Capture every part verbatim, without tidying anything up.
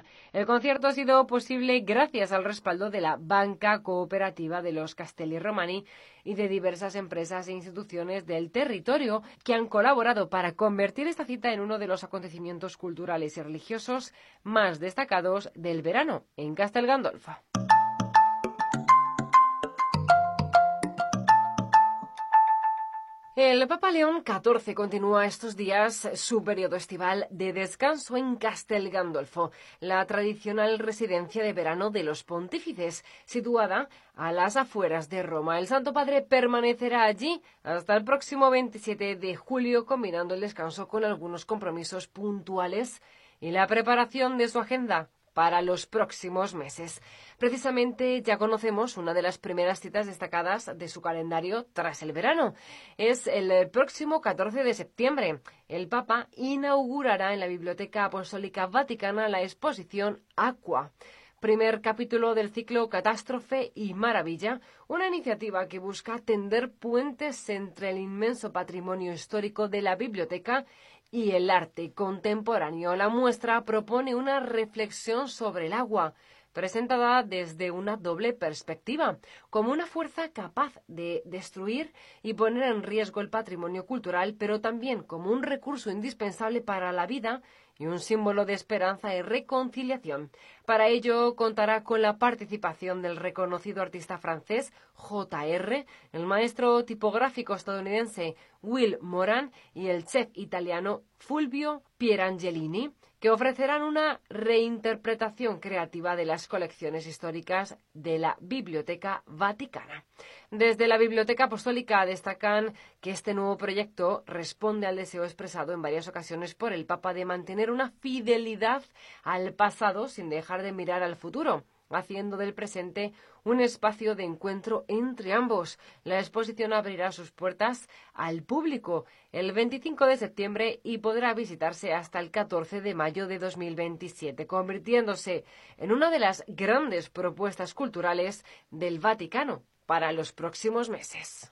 Sinfónica. El concierto ha sido posible gracias al respaldo de la Banca Cooperativa de los Castelli Romani y de diversas empresas e instituciones del territorio que han colaborado para convertir esta cita en uno de los acontecimientos culturales y religiosos más destacados del verano en Castel Gandolfo. El Papa León catorce continúa estos días su periodo estival de descanso en Castel Gandolfo, la tradicional residencia de verano de los pontífices, situada a las afueras de Roma. El Santo Padre permanecerá allí hasta el próximo veintisiete de julio, combinando el descanso con algunos compromisos puntuales y la preparación de su agenda para los próximos meses. Precisamente ya conocemos una de las primeras citas destacadas de su calendario tras el verano. Es el próximo catorce de septiembre. El Papa inaugurará en la Biblioteca Apostólica Vaticana la exposición Aqua, primer capítulo del ciclo Catástrofe y Maravilla, una iniciativa que busca tender puentes entre el inmenso patrimonio histórico de la biblioteca y el arte contemporáneo. La muestra propone una reflexión sobre el agua, presentada desde una doble perspectiva, como una fuerza capaz de destruir y poner en riesgo el patrimonio cultural, pero también como un recurso indispensable para la vida y un símbolo de esperanza y reconciliación. Para ello contará con la participación del reconocido artista francés J R, el maestro tipográfico estadounidense Will Moran y el chef italiano Fulvio Pierangelini, que ofrecerán una reinterpretación creativa de las colecciones históricas de la Biblioteca Vaticana. Desde la Biblioteca Apostólica destacan que este nuevo proyecto responde al deseo expresado en varias ocasiones por el Papa de mantener una fidelidad al pasado sin dejar de mirar al futuro, haciendo del presente un espacio de encuentro entre ambos. La exposición abrirá sus puertas al público el veinticinco de septiembre y podrá visitarse hasta el catorce de mayo de dos mil veintisiete, convirtiéndose en una de las grandes propuestas culturales del Vaticano para los próximos meses.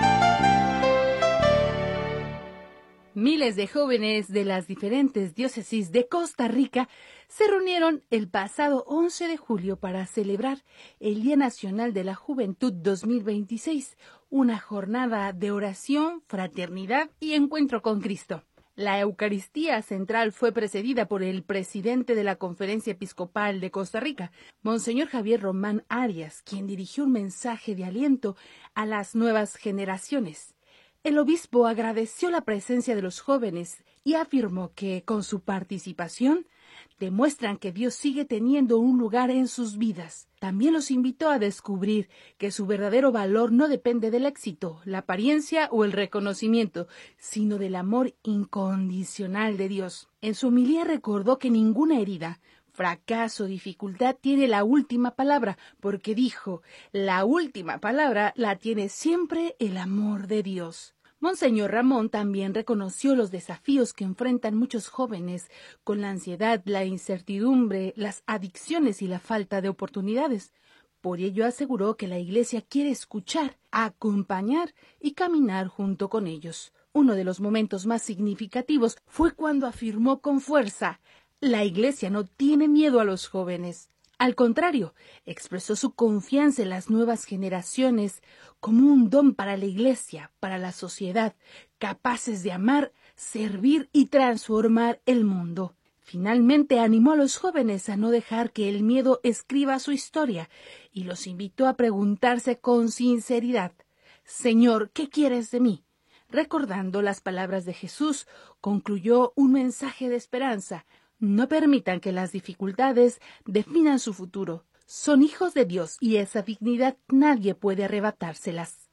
Miles de jóvenes de las diferentes diócesis de Costa Rica se reunieron el pasado once de julio para celebrar el Día Nacional de la Juventud dos mil veintiséis, una jornada de oración, fraternidad y encuentro con Cristo. La Eucaristía Central fue precedida por el presidente de la Conferencia Episcopal de Costa Rica, Monseñor Javier Román Arias, quien dirigió un mensaje de aliento a las nuevas generaciones. El obispo agradeció la presencia de los jóvenes y afirmó que, con su participación, demuestran que Dios sigue teniendo un lugar en sus vidas. También los invitó a descubrir que su verdadero valor no depende del éxito, la apariencia o el reconocimiento, sino del amor incondicional de Dios. En su homilía recordó que ninguna herida, fracaso, dificultad tiene la última palabra, porque dijo, la última palabra la tiene siempre el amor de Dios. Monseñor Ramón también reconoció los desafíos que enfrentan muchos jóvenes con la ansiedad, la incertidumbre, las adicciones y la falta de oportunidades. Por ello aseguró que la Iglesia quiere escuchar, acompañar y caminar junto con ellos. Uno de los momentos más significativos fue cuando afirmó con fuerza: la Iglesia no tiene miedo a los jóvenes. Al contrario, expresó su confianza en las nuevas generaciones como un don para la Iglesia, para la sociedad, capaces de amar, servir y transformar el mundo. Finalmente animó a los jóvenes a no dejar que el miedo escriba su historia y los invitó a preguntarse con sinceridad: Señor, ¿qué quieres de mí? Recordando las palabras de Jesús, concluyó un mensaje de esperanza: no permitan que las dificultades definan su futuro. Son hijos de Dios y esa dignidad nadie puede arrebatárselas.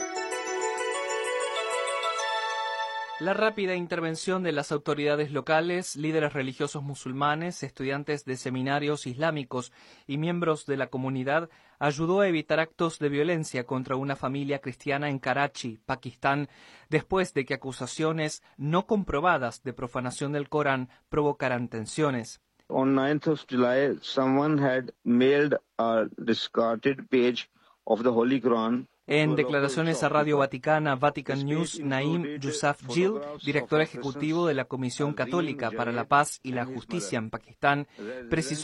La rápida intervención de las autoridades locales, líderes religiosos musulmanes, estudiantes de seminarios islámicos y miembros de la comunidad ayudó a evitar actos de violencia contra una familia cristiana en Karachi, Pakistán, después de que acusaciones no comprobadas de profanación del Corán provocaran tensiones. On ninth of July, someone had mailed a discarded page of the Holy Quran. En declaraciones a Radio Vaticana, Vatican News, Naim Yousafzai, director ejecutivo de la Comisión Católica para la Paz y la Justicia en Pakistán, precisó